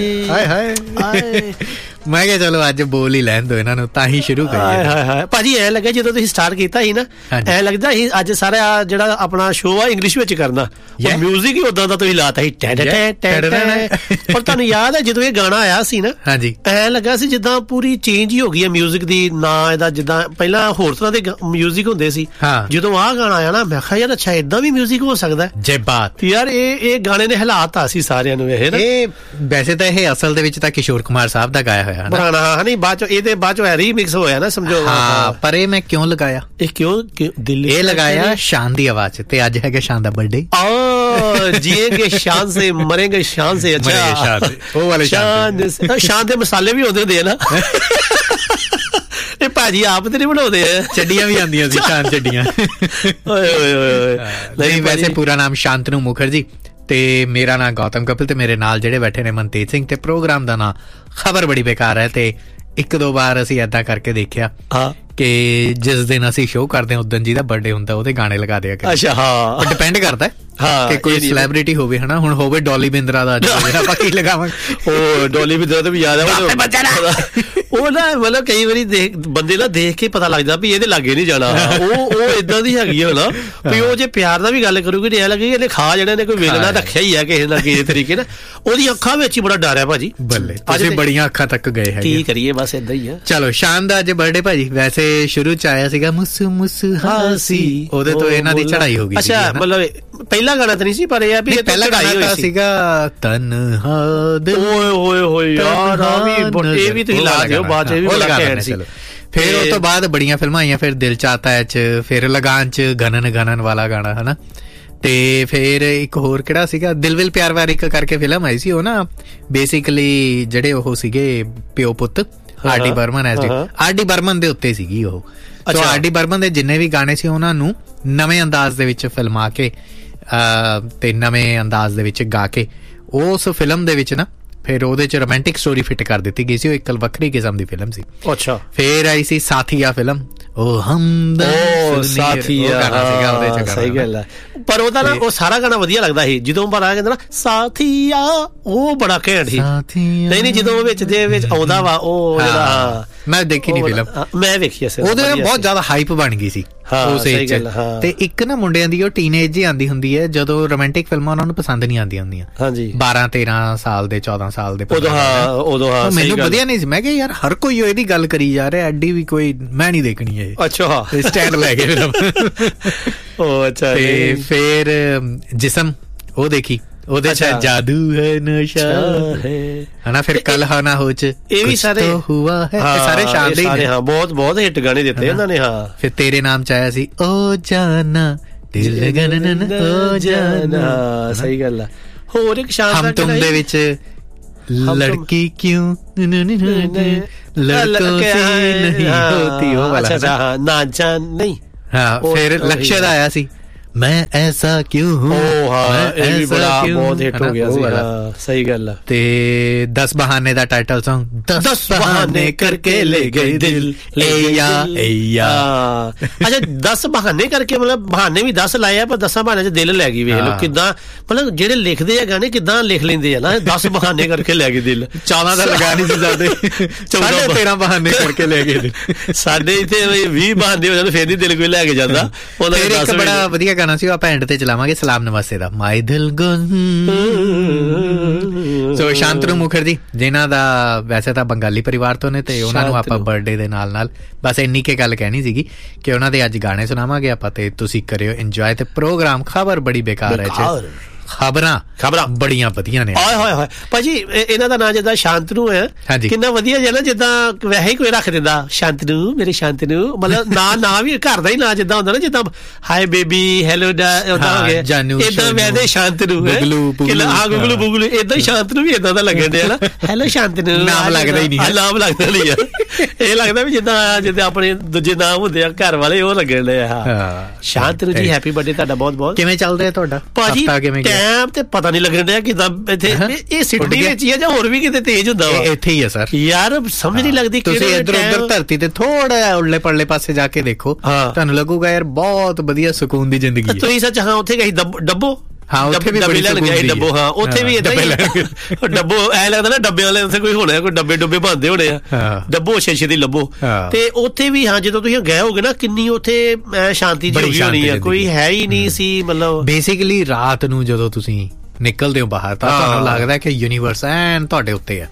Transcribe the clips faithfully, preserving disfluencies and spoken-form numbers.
ਹਾਏ ਹਾਏ ਮੈਂ ਕਿਹਾ ਚਲੋ ਅੱਜ ਬੋਲ ਹੀ ਲੈਣ ਦੋ ਇਹਨਾਂ ਨੂੰ, ਤਾਂ ਹੀ ਸ਼ੁਰੂ ਕਰੀਏ। ਹਾਏ ਹਾਏ ਭਾਜੀ ਐ ਲੱਗਾ ਜਦੋਂ ਤੁਸੀਂ ਸਟਾਰਟ ਕੀਤਾ ਸੀ ਨਾ, ਐ ਲੱਗਦਾ ਸੀ ਅੱਜ ਸਾਰਾ ਜਿਹੜਾ ਆਪਣਾ ਸ਼ੋਅ ਆ ਇੰਗਲਿਸ਼ ਵਿੱਚ ਕਰਨਾ, ਮਿਊਜ਼ਿਕ ਹੀ ਉਦਾਂ ਦਾ ਤੁਸੀਂ ਲਾਤਾ ਸੀ। ਪਰ ਤੁਹਾਨੂੰ ਯਾਦ ਹੈ ਜਦੋਂ ਇਹ ਗਾਣਾ ਆਇਆ ਸੀ ਨਾ, ਹਾਂਜੀ, ਐ ਲੱਗਾ ਸੀ ਜਿੱਦਾਂ ਪੂਰੀ ਚੇਂਜ ਹੀ ਹੋ ਗਈ ਹੈ ਮਿਊਜ਼ਿਕ ਦੀ। ਨਾ ਇਹਦਾ ਜਿੱਦਾਂ ਪਹਿਲਾਂ ਹੋਰ ਤਰ੍ਹਾਂ ਦੇ ਮਿਊਜ਼ਿਕ ਹੁੰਦੇ ਸੀ, ਜਦੋਂ ਆਹ ਗਾਣਾ ਆਇਆ ਨਾ ਮੈਂ ਕਿਹਾ ਯਾਰ ਅੱਛਾ ਏਦਾਂ ਵੀ ਮਿਊਜ਼ਿਕ ਹੋ ਸਕਦਾ ਜੇ ਬਾਤ ਯਾਰ। ਇਹ ਇਹ ਗਾਣੇ ਨੇ ਹਾਲਾਤ ਸੀ ਸਾਰਿਆਂ ਨੂੰ। ਇਹ ਇਹ ਵੈਸੇ ਤਾਂ ਇਹ ਅਸਲ ਦੇ ਵਿੱਚ ਤਾਂ ਕਿਸ਼ੋਰ ਕੁਮਾਰ ਸਾਹਿਬ ਦਾ ਗਾਇਆ ਹੋਇਆ ਪੁਰਾਣਾ, ਹਾਂ ਨਹੀਂ ਬਾਅਦ ਚੋਂ ਇਹਦੇ ਬਾਅਦ ਚੋਂ ਰੀਮਿਕਸ ਹੋਇਆ ਨਾ, ਸਮਝੋ। ਹਾਂ, ਪਰ ਇਹ ਮੈਂ ਕਿਉਂ ਲਗਾਇਆ, ਇਹ ਕਿਉਂ ਦਿਲ ਇਹ ਲਗਾਇਆ ਸ਼ਾਨ ਦੀ ਆਵਾਜ਼ ਚ, ਤੇ ਅੱਜ ਹੈਗਾ ਸ਼ਾਨ ਦਾ ਬਰਥਡੇ। ਆ ਜੀਏਂਗੇ ਸ਼ਾਨ ਸੇ ਮਰੇਂਗੇ ਸ਼ਾਨ ਸੇ। ਅੱਛਾ, ਉਹ ਵਾਲੇ ਸ਼ਾਨ ਸ਼ਾਨ ਦੇ ਮਸਾਲੇ ਵੀ ਹੁੰਦੇ ਹੁੰਦੇ ਆ ਨਾ। ਇਹ ਭਾਜੀ ਆਪ ਤੇ ਨਹੀਂ ਬਣਾਉਂਦੇ ਆ, ਚੱਡੀਆਂ ਵੀ ਆਉਂਦੀਆਂ ਸੀ ਸ਼ਾਨ ਚੱਡੀਆਂ। ਓਏ ਓਏ ਓਏ ਨਹੀਂ, ਵੈਸੇ ਪੂਰਾ ਨਾਮ ਸ਼ਾਂਤਨੂ ਮੁਖਰਜੀ, ਤੇ ਮੇਰਾ ਨਾਮ ਗੌਤਮ ਕਪਿਲ, ਤੇ ਮੇਰੇ ਨਾਲ ਜਿਹੜੇ ਬੈਠੇ ਨੇ ਮਨਤੇਜ ਸਿੰਘ, ਤੇ ਪ੍ਰੋਗਰਾਮ ਦਾ ਨਾਂ ਖਬਰ ਬੜੀ ਬੇਕਾਰ ਹੈ। ਤੇ ਇੱਕ ਦੋ ਵਾਰ ਅਸੀਂ ਏਦਾਂ ਕਰਕੇ ਦੇਖਿਆ ਕਿ ਜਿਸ ਦਿਨ ਅਸੀਂ ਸ਼ੋਅ ਕਰਦੇ ਹਾਂ ਉਦਨ ਜਿਹਦਾ ਬਰਥਡੇ ਹੁੰਦਾ ਉਹਦੇ ਗਾਣੇ ਲਗਾ ਦਿਆ ਕਰ। ਅੱਛਾ, ਹਾਂ, ਡਿਪੈਂਡ ਕਰਦਾ ਕਿ ਕੋਈ ਸੈਲੀਬ੍ਰਿਟੀ ਹੋਵੇ ਹਨਾ। ਹੁਣ ਹੋਵੇ ਡੋਲੀ ਬਿੰਦਰਾ ਦਾ, ਆਪਾਂ ਕੀ ਲਗਾਵਾਂਗੇ। ਉਹ ਡੋਲੀ ਬਿੰਦਰਾ ਤੋਂ ਵੀ ਯਾਦ ਆ ਉਹ ਨਾ, ਮਤਲਬ ਕਈ ਵਾਰੀ ਦੇਖ ਬੰਦੇ ਨਾ ਦੇਖ ਕੇ ਪਤਾ ਲੱਗਦਾ ਵੀ ਇਹਦੇ ਲਾਗੇ ਨਹੀਂ ਜਾਣਾ। ਉਹ ਉਹ ਏਦਾਂ ਦੀ ਹੈਗੀ ਹੈ ਨਾ ਵੀ ਉਹ ਜੇ ਪਿਆਰ ਨਾਲ ਵੀ ਗੱਲ ਕਰੂਗੀ ਇਹ ਲੱਗੇ ਇਹਨੇ ਖਾ ਜਿਹੜਾ ਨੇ ਕੋਈ ਵੇਲਣਾ ਰੱਖਿਆ ਹੀ ਆ ਕਿਸੇ ਨਾ ਕਿਸੇ ਤਰੀਕੇ ਨਾਲ। ਉਹਦੀ ਅੱਖਾਂ ਵਿੱਚ ਹੀ ਬੜਾ ਡਰ ਹੈ ਭਾਜੀ। ਬੱਲੇ, ਤੁਸੀਂ ਬੜੀਆਂ ਅੱਖਾਂ ਤੱਕ ਗਏ ਹੈ। ਕੀ ਕਰੀਏ, ਬਸ ਏਦਾਂ ਹੀ ਆ। ਚਲੋ, ਸ਼ਾਨ ਦਾ ਅੱਜ ਬਰਥਡੇ ਭਾਜੀ। ਵੈਸੇ ਸ਼ੁਰੂ ਚ ਆਇਆ ਸੀਗਾ ਮੁਸ ਮੁਸ ਹਾਸੀ, ਉਹਦੇ ਤੋਂ ਇਹਨਾਂ ਦੀ ਚੜਾਈ ਹੋ ਗਈ। ਅੱਛਾ, ਮਤਲਬ ਪਹਿਲਾ ਗਾਣਾ ਤਾਂ ਨਹੀਂ ਸੀ, ਪਰ ਇਹ ਆ ਵੀ ਪਹਿਲਾ ਗਾਣਾ ਸੀਗਾ ਤਨਹਾ ਦਿਲ। ਓਏ ਹੋਏ ਹੋਏ ਯਾਰ, ਇਹ ਵੀ ਤੁਸੀਂ ਲਾ ਦਿਓ ਬਾਅਦ ਚ, ਇਹ ਵੀ ਬੜਾ ਘੈਂਟ ਸੀ। ਫਿਰ ਉਸ ਤੋਂ ਬਾਅਦ ਬੜੀਆਂ ਫਿਲਮਾਂ ਆਈਆਂ, ਫਿਰ ਦਿਲ ਚਾਹਤਾ ਹੈ ਚ, ਫਿਰ ਲਗਾਨ ਚ ਗਨਨ ਗਨਨ ਵਾਲਾ ਗਾਣਾ ਹਨਾ। ਤੇ ਫਿਰ ਇੱਕ ਹੋਰ ਕਿਹੜਾ ਸੀਗਾ, ਦਿਲ ਵਿਲ ਪਿਆਰ ਵਾਰ ਇੱਕ ਕਰਕੇ ਫਿਲਮ ਆਈ ਸੀ। ਉਹ ਨਾ ਬੇਸਿਕਲੀ ਜਿਹੜੇ ਉਹ ਸੀਗੇ ਪਿਓ ਪੁੱਤ, R D Burman S D R D Burman ਦੇ ਉੱਤੇ ਸੀਗੀ ਉਹ। ਸੋ ਆਰ ਡੀ ਬਰਮਨ ਦੇ ਜਿੰਨੇ ਵੀ ਗਾਣੇ ਸੀ ਉਹਨਾਂ ਨੂੰ ਨਵੇਂ ਅੰਦਾਜ਼ ਦੇ ਵਿੱਚ ਫਿਲਮਾ ਕੇ ਤੇ ਨਵੇਂ ਅੰਦਾਜ਼ ਦੇ ਵਿੱਚ ਗਾ ਕੇ ਉਸ ਫਿਲਮ ਦੇ ਵਿੱਚ ਨਾ ਫਿਰ ਉਹਦੇ ਚ ਰੋਮਾਂਟਿਕ ਸਟੋਰੀ ਫਿੱਟ ਕਰ ਦਿੱਤੀ ਗਈ ਸੀ। ਉਹ ਇੱਕ ਵੱਖਰੀ ਕਿਸਮ ਦੀ ਫਿਲਮ ਸੀ। ਅੱਛਾ, ਫਿਰ ਆਈ ਸੀ ਸਾਥੀਆ ਫਿਲਮ, ਉਹ ਹਮਦਰਦ ਸਾਥੀਆ ਸੀਗਾ ਉਹਦੇ ਚ। ਸਹੀ ਗੱਲ ਹੈ, ਪਰ ਉਹਦਾ ਨਾ ਉਹ ਸਾਰਾ ਗਾਣਾ ਵਧੀਆ ਲੱਗਦਾ ਸੀ। ਜਦੋਂ ਬਾਰਾ ਕਹਿੰਦਾ ਨਾ ਸਾਥੀਆ, ਉਹ ਬੜਾ ਘੈਂਟ ਸੀ। ਨਹੀਂ ਨਹੀਂ, ਜਦੋਂ ਵਿੱਚ ਦੇ ਵਿੱਚ ਆਉਂਦਾ ਵਾ ਉਹ ਜਿਹੜਾ, ਮੈਂ ਦੇਖੀ ਨਹੀਂ ਫਿਲਮ, ਮੈਂ ਵੇਖੀ ਸੀ, ਉਹਦੇ ਨਾਲ ਬਹੁਤ ਜ਼ਿਆਦਾ ਹਾਈਪ ਬਣ ਗਈ ਸੀ ਉਸ ਏਜ ਚ। ਤੇ ਇੱਕ ਨਾ ਮੁੰਡਿਆਂ ਦੀ ਉਹ ਟੀਨੇਜ ਹੀ ਆਉਂਦੀ ਹੁੰਦੀ ਹੈ ਜਦੋਂ ਰੋਮਾਂਟਿਕ ਫਿਲਮਾਂ ਉਹਨਾਂ ਨੂੰ ਪਸੰਦ ਨਹੀਂ ਆਉਂਦੀਆਂ ਹੁੰਦੀਆਂ। ਹਾਂਜੀ, ਬਾਰਾਂ ਤੇਰਾਂ ਸਾਲ ਦੇ, ਚੌਦਾਂ ਸਾਲ ਦੇ। ਉਦੋਂ ਹਾਂ ਉਦੋਂ ਹਾਂ ਮੈਨੂੰ ਵਧੀਆ ਨਹੀਂ ਸੀ। ਮੈਂ ਕਿਹਾ ਯਾਰ ਹਰ ਕੋਈ ਇਹਦੀ ਗੱਲ ਕਰੀ ਜਾ ਰਿਹਾ, ਐਡੀ ਵੀ ਕੋਈ ਮੈਂ ਨਹੀਂ ਦੇਖਣੀ ਹੈ। ਅੱਛਾ, ਸਟੈਂਡ ਲੈ ਕੇ ਫਿਲਮ। ਉਹ ਅੱਛਾ, ਤੇ ਫਿਰ ਜਿਸਮ ਉਹ ਦੇਖੀ, ਉਹਦੇ ਚ ਜਾਦੂ ਹੈ ਨਸ਼ਾ ਹੈ ਹਨਾ। ਫਿਰ ਕੱਲ ਹਾਨਾ ਹੋ ਚ ਇਹ ਵੀ ਸਾਰੇ ਹੁਆ ਹੈ, ਸਾਰੇ ਸ਼ਾਨ ਦੇ ਹੀ। ਹਾਂ, ਬਹੁਤ ਬਹੁਤ ਹਿੱਟ ਗਾਣੇ ਦਿੱਤੇ ਇਹਨਾਂ ਨੇ। ਹਾਂ, ਫਿਰ ਤੇਰੇ ਨਾਮ ਚ ਆਇਆ ਸੀ ਓ ਜਾਨਾ ਦਿਲ ਗਨਨ ਓ ਜਾਨਾ। ਸਹੀ ਗੱਲ ਆ। ਹੋਰ ਇੱਕ ਸ਼ਾਨ ਹਮ ਤੁਮ ਦੇ ਵਿੱਚ ਲੜਕੀ ਕਿਉਂ ਲੜਕੋ ਸੇ ਨਹੀਂ ਹੋਤੀ, ਉਹ ਵਾਲਾ ਨਾ ਜਾਨ ਨਹੀਂ। ਹਾਂ, ਫਿਰ ਲਕਸ਼ਯ ਦਾ ਆਇਆ ਸੀ ਮੈਂ ਐਸਾ ਕਿਉਂ ਹੂੰ। ਉਹ ਹਾਂ, ਇਹ ਵੀ ਬੜਾ ਬਹੁਤ ਹਿੱਟ ਹੋ ਗਿਆ ਸੀ। ਹਾਂ, ਸਹੀ ਗੱਲ ਆ। ਤੇ ਦਸ ਬਹਾਨੇ ਦਾ ਟਾਈਟਲ ਸੌਂਗ, ਦਸ ਬਹਾਨੇ ਕਰਕੇ ਲੈ ਗਏ ਦਿਲ ਏਯਾ ਏਯਾ। ਅੱਛਾ, ਦਸ ਬਹਾਨੇ ਕਰਕੇ ਮਤਲਬ ਬਹਾਨੇ ਵੀ ਦਸ ਲਾਏ ਆ, ਪਰ ਦਸਾਂ ਬਹਾਨੇ ਚ ਦਿਲ ਲੈ ਗਈ। ਵੇਖ ਲਓ ਕਿੱਦਾਂ, ਮਤਲਬ ਜਿਹੜੇ ਲਿਖਦੇ ਆ ਗਾਣੇ ਕਿੱਦਾਂ ਲਿਖ ਲੈਂਦੇ ਆ ਨਾ। ਦਸ ਬਹਾਨੇ ਕਰਕੇ ਲੈ ਗਏ ਦਿਲ, ਚੌਦਾਂ ਦਾ ਲਗਾ ਨਹੀਂ ਸੀ ਸਕਦੇ, ਚੌਦਾਂ ਤੇਰਾਂ ਬਹਾਨੇ ਕਰਕੇ ਲੈ ਗਏ ਦਿਲ। ਸਾਡੇ ਇੱਥੇ ਵੀਹ ਬਹਾਨੇ ਹੋ ਜਾਂਦੇ, ਫੇਰ ਨਹੀਂ ਦਿਲ ਕੋਈ ਲੈ ਕੇ ਜਾਂਦਾ। ਫਿਰ ਇੱਕ ਬੜਾ ਵਧੀਆ ਗਾਣਾ ਸੀ, ਉਹ ਆਪਾਂ ਐਂਡ ਤੇ ਚਲਾਵਾਂਗੇ, ਸਲਾਮ ਨਮਸਤੇ ਦਾ, ਮਾਈ ਦਿਲ ਗੁਨ। ਸੋ ਸ਼ਾਂਤਨੂ ਮੁਖਰਜੀ ਜਿਨ੍ਹਾਂ ਦਾ ਵੈਸੇ ਤਾਂ ਬੰਗਾਲੀ ਪਰਿਵਾਰ ਤੋਂ ਨੇ, ਤੇ ਉਹਨਾਂ ਨੂੰ ਆਪਾਂ ਬਰਥਡੇ ਦੇ ਨਾਲ ਨਾਲ ਬਸ ਇੰਨੀ ਕੇ ਗੱਲ ਕਹਿਣੀ ਸੀਗੀ ਕਿ ਉਹਨਾਂ ਦੇ ਅੱਜ ਗਾਣੇ ਸੁਣਾਵਾਂਗੇ ਆਪਾਂ, ਤੇ ਤੁਸੀਂ ਕਰਿਓ ਇੰਜੋਏ। ਤੇ ਪ੍ਰੋਗਰਾਮ ਖਬਰ ਬੜੀ ਬੇਕਾਰ ਹੈ ਚ, ਖਬਰਾਂ ਖਬਰਾਂ ਬੜੀਆਂ ਵਧੀਆ ਨੇ। ਹਾਏ ਹਾਏ ਹਾਏ ਭਾਜੀ, ਇਹਨਾਂ ਦਾ ਨਾਂ ਜਿੱਦਾਂ ਸ਼ਾਂਤਨੂ ਹੈ, ਕਿੰਨਾ ਵਧੀਆ ਜਿਹਾ ਨਾ, ਜਿੱਦਾਂ ਵੈਸੇ ਹੀ ਕੋਈ ਰੱਖ ਦਿੰਦਾ ਸ਼ਾਂਤਨੂ, ਮੇਰੇ ਸ਼ਾਂਤਨੂ, ਮਤਲਬ ਨਾਂ ਨਾਂ ਵੀ ਘਰ ਦਾ ਹੀ ਨਾਂ ਜਿੱਦਾਂ ਹੁੰਦਾ ਨਾ, ਜਿੱਦਾਂ ਹਾਈ ਬੇਬੀ, ਹੈਲੋ ਦਾ ਹੁੰਦਾ ਹੋ ਗਿਆ, ਏਦਾਂ ਵੈਸੇ ਸ਼ਾਂਤਨੂ ਹੈ। ਹਾਂ, ਗੁਗਲੂ ਬੁਗਲੂ, ਏਦਾਂ ਹੀ ਸ਼ਾਂਤਨੂ ਵੀ ਏਦਾਂ ਦਾ ਲੱਗਣ ਡਿਆ ਨਾ। ਹੈਲੋ ਸ਼ਾਂਤਨੂ ਨਾਮ ਲੱਗਦਾ ਹੀ ਨਹੀਂ, ਨਾਮ ਲੱਗਦਾ ਨਹੀਂ ਯਾਰ। ਇਹ ਲੱਗਦਾ ਵੀ ਜਿੱਦਾਂ ਜਿੱਦਾਂ ਆਪਣੇ ਦੂਜੇ ਨਾਮ ਹੁੰਦੇ ਆ ਘਰ ਵਾਲੇ, ਉਹ ਲੱਗਣ ਡਿਆ। ਹਾਂ, ਸ਼ਾਂਤਨੂ ਜੀ, ਹੈਪੀ ਬਰਥਡੇ ਤੁਹਾਡਾ ਬਹੁਤ ਬਹੁਤ। ਕਿਵੇਂ ਚੱਲ ਰਿਹਾ ਤੁਹਾਡਾ ਭਾਜੀ ਟਾਈਮ? ਤੇ ਪਤਾ ਨਹੀਂ ਲੱਗਣ ਡਿਆ ਕਿਦਾਂ ਇੱਥੇ ਇਹ ਸਿਡਨੀ ਵਿੱਚ ਹੀ ਆ ਜਾਂ ਹੋਰ ਵੀ ਕਿਤੇ ਤੇਜ਼ ਹੁੰਦਾ ਵਾ? ਇੱਥੇ ਹੀ ਆ ਸਰ ਯਾਰ, ਸਮਝ ਨਹੀਂ ਲੱਗਦੀ। ਤੁਸੀਂ ਇੱਧਰ ਉੱਧਰ ਧਰਤੀ ਤੇ ਥੋੜਾ ਉਰਲੇ ਪਰਲੇ ਪਾਸੇ ਜਾ ਕੇ ਦੇਖੋ, ਤੁਹਾਨੂੰ ਲੱਗੂਗਾ ਯਾਰ ਬਹੁਤ ਵਧੀਆ ਸਕੂਨ ਦੀ ਜ਼ਿੰਦਗੀ ਹੈ। ਤੁਸੀਂ ਸੱਚ ਹਾਂ ਉੱਥੇ ਗਏ ਡੱਬੋ? ਹਾਂ ਉੱਥੇ ਵੀ ਡੱਬੇ ਲੈਣ ਗਏ ਡੱਬੋ ਹਾਂ ਉੱਥੇ ਵੀ ਏਦਾਂ ਹੀ ਡੱਬੋ ਐ ਲੱਗਦਾ ਨਾ ਡੱਬੇ ਵਾਲੇ ਉੱਥੇ ਕੋਈ ਹੋਣਾ ਕੋਈ ਡੱਬੇ ਡੁੱਬੇ ਬਣਦੇ ਹੋਣੇ ਆ ਡੱਬੋ ਛੇ ਦੀ ਲੱਭੋ ਤੇ ਉੱਥੇ ਵੀ ਹਾਂ ਜਦੋਂ ਤੁਸੀਂ ਗਏ ਹੋਗੇ ਨਾ ਕਿੰਨੀ ਉੱਥੇ ਸ਼ਾਂਤੀ ਜਿਹੀ ਹੋਣੀ ਆ ਕੋਈ ਹੈ ਹੀ ਨਹੀਂ ਸੀ ਮਤਲਬ ਬੇਸਿਕਲੀ ਰਾਤ ਨੂੰ ਜਦੋਂ ਤੁਸੀਂ ਨਿਕਲਦੇ ਹੋ ਬਾਹਰ ਤਾਂ ਤੁਹਾਨੂੰ ਲੱਗਦਾ ਕਿ ਯੂਨੀਵਰਸ ਐਨ ਤੁਹਾਡੇ ਉੱਤੇ ਆ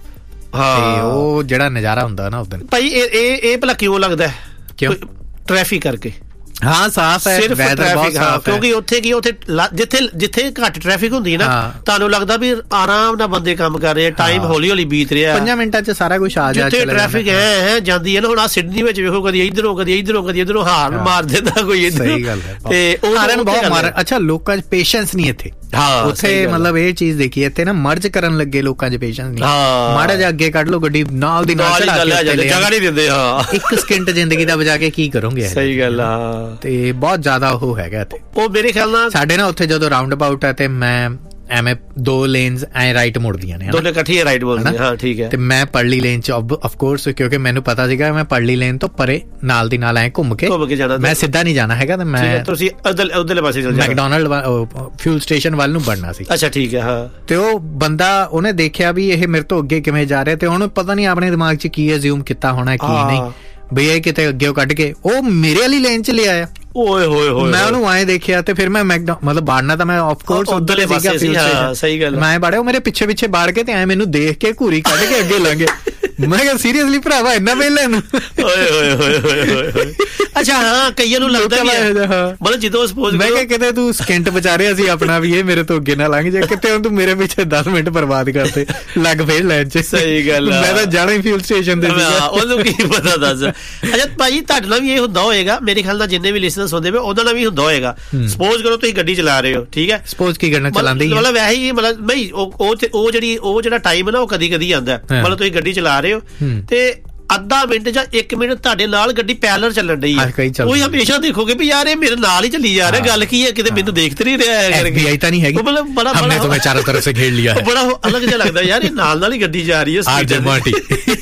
ਹਾਂ ਉਹ ਜਿਹੜਾ ਨਜ਼ਾਰਾ ਹੁੰਦਾ ਨਾ ਉਸ ਦਿਨ ਭਾਈ ਇਹ ਇਹ ਭਲਾ ਕਿਉਂ ਲੱਗਦਾ ਕਿਉਂ ਟ੍ਰੈਫਿਕ ਕਰਕੇ ਹਾਂ ਸਾਫ਼ ਹੈ ਵੈਦਰ ਬਹੁਤ ਸਾਫ਼ ਹੈ ਕਿਉਂਕਿ ਉੱਥੇ ਕੀ ਉੱਥੇ ਜਿੱਥੇ ਜਿੱਥੇ ਘੱਟ ਟ੍ਰੈਫਿਕ ਹੁੰਦੀ ਹੈ ਨਾ ਤੁਹਾਨੂੰ ਲੱਗਦਾ ਵੀ ਆਰਾਮ ਨਾਲ ਬੰਦੇ ਕੰਮ ਕਰ ਰਹੇ ਟਾਈਮ ਹੌਲੀ ਹੌਲੀ ਬੀਤ ਰਿਹਾ ਪੰਜਾਂ ਮਿੰਟਾਂ 'ਚ ਸਾਰਾ ਕੁਝ ਆ ਜਾ ਜਿੱਥੇ ਟ੍ਰੈਫਿਕ ਹੈ ਜਾਂਦੀ ਹੈ ਨਾ ਹੁਣ ਆ ਸਿਡਨੀ ਵਿੱਚ ਵੇਖੋ ਕਦੀ ਇੱਧਰੋਂ ਕਦੀ ਇੱਧਰੋਂ ਕਦੀ ਇੱਧਰੋਂ ਹਾਰਨ ਮਾਰ ਦਿੰਦਾ ਕੋਈ ਇੱਧਰ ਸਹੀ ਗੱਲ ਹੈ ਤੇ ਉਹ ਹਾਰਨ ਬਹੁਤ ਮਾਰ ਅੱਛਾ ਲੋਕਾਂ 'ਚ ਪੇਸ਼ੈਂਸ ਨਹੀਂ ਇੱਥੇ ਹਾਂ ਉੱਥੇ ਮਤਲਬ ਇਹ ਚੀਜ਼ ਦੇਖੀ ਇੱਥੇ ਨਾ ਮਰਜ ਕਰਨ ਲੱਗੇ ਲੋਕਾਂ 'ਚ ਪੇਸ਼ੈਂਸ ਨਹੀਂ ਮਾੜਾ ਜਿਹਾ ਅੱਗੇ ਕੱਢ ਲਓ ਗੱਡੀ ਨਾਲ ਦੀ ਨਾਲ ਜਗ੍ਹਾ ਨਹੀਂ ਦਿੰਦੇ ਹਾਂ ਇੱਕ ਸਕਿੰਟ ਜ਼ਿੰਦਗੀ ਦਾ ਬਚਾ ਕੇ ਕੀ ਕਰੋਗੇ ਸਹੀ ਗੱਲ ਆ ਤੇ ਬਹੁਤ ਜ਼ਿਆਦਾ ਉਹ ਹੈਗਾ ਇੱਥੇ ਉਹ ਮੇਰੇ ਖਿਆਲ ਨਾਲ ਸਾਡੇ ਨਾ ਉੱਥੇ ਜਦੋਂ ਰਾਉਂਡ ਅਬਾਊਟ ਹੈ ਤੇ ਮੈਂ ਐਵੇਂ ਦੋ ਲੇਨਸ ਐ ਰਾਈਟ ਮੁੜਦੀਆਂ ਨੇ ਦੋਨੇ ਇਕੱਠੀਆਂ ਰਾਈਟ ਬੋਲਦੀਆਂ ਹਾਂ ਠੀਕ ਹੈ ਤੇ ਮੈਂ ਪਰਲੀ ਲੇਨ ਚ ਆਫ ਕੋਰਸ ਕਿਉਂਕਿ ਮੈਨੂੰ ਪਤਾ ਸੀਗਾ ਮੈਂ ਪਰਲੀ ਲੇਨ ਤੋਂ ਪਰੇ ਨਾਲ ਦੀ ਨਾਲ ਐ ਘੁੰਮ ਕੇ ਮੈਂ ਸਿੱਧਾ ਨਹੀਂ ਜਾਣਾ ਹੈਗਾ ਤੇ ਮੈਂ ਤੁਸੀਂ ਉਧਰ ਉਧਰਲੇ ਪਾਸੇ ਚਲ ਜਾਣਾ ਮੈਕਡੋਨਲਡ ਫਿਊਲ ਸਟੇਸ਼ਨ ਵੱਲ ਨੂੰ ਵੜਨਾ ਸੀ ਅੱਛਾ ਠੀਕ ਹੈ ਹਾਂ ਤੇ ਉਹ ਬੰਦਾ ਉਹਨੇ ਦੇਖਿਆ ਵੀ ਇਹ ਮੇਰੇ ਤੋਂ ਅੱਗੇ ਕਿਵੇਂ ਜਾ ਰਿਹਾ ਤੇ ਉਹਨੂੰ ਪਤਾ ਨਹੀਂ ਆਪਣੇ ਦਿਮਾਗ 'ਚ ਕੀ ਅਜ਼ਿਊਮ ਕੀਤਾ ਹੋਣਾ ਕੀ ਨਹੀਂ ਬਈ ਇਹ ਕਿਤੇ ਅੱਗੇ ਕੱਢ ਕੇ ਉਹ ਮੇਰੇ ਵਾਲੀ ਲੇਨ ਚ ਲਿਆਇਆ ਓਏ ਹੋਏ ਹੋਏ ਮੈਂ ਉਹਨੂੰ ਆਏ ਦੇਖਿਆ ਤੇ ਫਿਰ ਮੈਂ ਮੈਕਡੋ ਮਤਲਬ ਬਾੜਨਾ ਤਾਂ ਮੈਂ ਆਫ ਕੋਰਸ ਉਧਰ ਸੀਗਾ ਫਿਊਲ ਸਹੀ ਗੱਲ ਮੈਂ ਬਾੜਿਆ ਮੇਰੇ ਪਿੱਛੇ ਪਿੱਛੇ ਬਾੜ ਕੇ ਤੇ ਐ ਮੈਨੂੰ ਦੇਖ ਕੇ ਘੂਰੀ ਕੱਢ ਕੇ ਅੱਗੇ ਲੰਘ ਗਿਆ ਮੈਂ ਕਿਹਾ ਸੀਰੀਅਸਲੀ ਭਰਾਵਾ ਇੰਨਾ ਵੇਲੇ ਨੂੰ ਓਏ ਹੋਏ ਹੋਏ ਹੋਏ ਹੋਏ ਅੱਛਾ ਹਾਂ ਕਈਆਂ ਨੂੰ ਲੱਗਦਾ ਵੀ ਮਤਲਬ ਜਦੋਂ ਸਪੋਜ਼ ਮੈਂ ਕਿਹਾ ਕਿਤੇ ਤੂੰ ਸਕਿੰਟ ਬਚਾ ਰਿਹਾ ਸੀ ਆਪਣਾ ਵੀ ਇਹ ਮੇਰੇ ਤੋਂ ਅੱਗੇ ਨਾ ਲੰਘ ਜਾ ਕਿਤੇ ਹੁਣ ਤੂੰ ਮੇਰੇ ਪਿੱਛੇ ਦਸ ਮਿੰਟ ਬਰਬਾਦ ਕਰਤੇ ਲੱਗ ਫੇਰ ਲੈਣ ਚ ਸਹੀ ਗੱਲ ਮੈਂ ਤਾਂ ਜਾਣਾ ਹੀ ਫਿਊਲ ਸਟੇਸ਼ਨ ਤੇ ਸੀਗਾ ਉਹਨੂੰ ਕੀ ਪਤਾ ਦੱਸ ਅੱਛਾ ਭਾਈ ਤੁਹਾਡੇ ਨਾਲ ਵੀ ਇਹ ਹੁੰਦਾ ਹੋਏਗਾ ਮੇਰੇ ਖਿਆਲ ਨਾਲ ਜਿੰਨੇ ਵੀ ਲਿਸਨਰਸ ਹੁੰਦੇ ਪਏ ਉਹਨਾਂ ਨਾਲ ਵੀ ਹੁੰਦਾ ਹੋਏਗਾ ਸਪੋਜ਼ ਕਰੋ ਤੁਸੀਂ ਗੱਡੀ ਚਲਾ ਰਹੇ ਹੋ ਠੀਕ ਹੈ ਸਪੋਜ਼ ਕੀ ਕਰਨਾ ਚਲਾਉਂਦੇ ਹੀ ਮਤਲਬ ਵੈਸੇ ਹੀ ਮਤਲਬ ਨਹੀਂ ਉਹ ਉਹ ਜਿਹੜੀ ਉਹ ਜਿਹੜਾ ਟਾਈਮ ਹੈ ਨਾ ਉਹ ਕਦੀ ਕਦੀ ਆਉਂਦਾ ਮਤਲਬ ਤੁਸੀਂ ਗੱਡੀ ਚਲਾ ਰਹੇ ਤੇ ਅੱਧਾ ਮਿੰਟ ਜਾਂ ਇੱਕ ਮਿੰਟ ਤੁਹਾਡੇ ਨਾਲ ਗੱਡੀ ਪੈਰਲਲ ਚੱਲਣ ਡਈ ਹੈ ਉਹ ਹਮੇਸ਼ਾ ਦੇਖੋਗੇ ਵੀ ਯਾਰ ਇਹ ਮੇਰੇ ਨਾਲ ਹੀ ਚੱਲੀ ਜਾ ਰਿਹਾ ਗੱਲ ਕੀ ਹੈ ਕਿਤੇ ਮੈਨੂੰ ਦੇਖ ਤੇ ਨਹੀਂ ਰਿਹਾ ਹੈ ਕਰਕੇ ਐਫਬੀਆਈ ਤਾਂ ਨਹੀਂ ਹੈਗੀ ਮਤਲਬ ਬੜਾ ਹਮਨੇ ਤੁਹਾਨੂੰ ਚਾਰੋਂ ਤਰਫ ਸੇ ਘੇਰ ਲਿਆ ਹੈ ਬੜਾ ਅਲੱਗ ਜਿਹਾ ਲੱਗਦਾ ਯਾਰ ਇਹ ਨਾਲ ਨਾਲ ਹੀ ਗੱਡੀ ਜਾ ਰਹੀ ਹੈ ਆਜ ਮਾਟੀ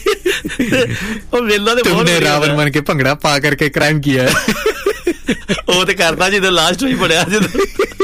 ਉਹ ਵੇਲਾ ਦੇ ਤੁਮਨੇ ਰਾਵਣ ਬਣ ਕੇ ਭੰਗੜਾ ਪਾ ਕਰਕੇ ਕ੍ਰਾਈਮ ਕੀਤਾ ਹੈ ਉਹ ਤੇ ਕਰਦਾ ਜਦੋਂ ਲਾਸਟ ਹੋਈ ਬੜਿਆ ਜਦੋਂ